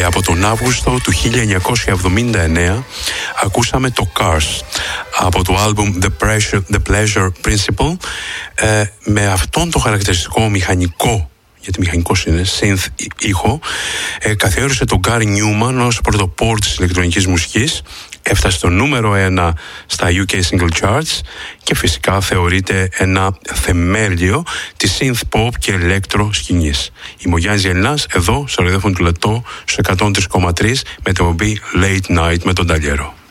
Από τον Αύγουστο του 1979 ακούσαμε το Cars από το album The Pleasure Principle, με αυτόν το χαρακτηριστικό μηχανικό, γιατί μηχανικός είναι, synth ήχο, καθιέρωσε τον Gary Newman ως πρωτοπόρ της ηλεκτρονικής μουσικής. Έφτασε στο νούμερο 1 στα UK Single Charts και φυσικά θεωρείται ένα θεμέλιο της synth pop και electro σκηνής. Είμαι ο Γιάννης Ελληνάς, εδώ στο ραδιόφωνο του Λετώ, στο 103,3 με το Late Night με τον Ταλιέρο.